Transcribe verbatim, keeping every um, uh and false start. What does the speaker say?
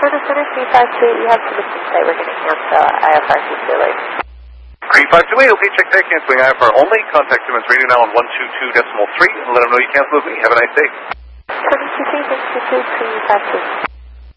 Corona Center three five two eight, you have to the site. We're going to cancel I F R future alert. three five two eight, okay, check that, canceling I F R only. Contact Simmons Radio now on one two two decimal three and let them know you cancel with me. Have a nice day. Corona Center three five two eight, three five two.